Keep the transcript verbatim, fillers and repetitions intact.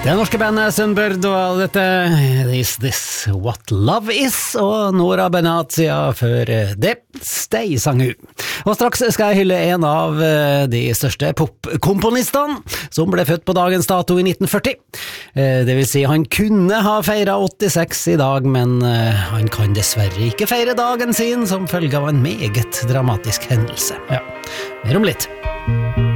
Det norske bandet Sunbird og dette Is This What Love Is og Nora Benatia før det Stay sang hun. Og straks skal jeg hylle en av de største popkomponistene som ble født på dagens dato i nitten førti. Det vil si han kunne ha feiret åttiseks i dag, men han kan dessverre ikke feire dagen sin som følge av en meget dramatisk hendelse. Ja, mer om litt.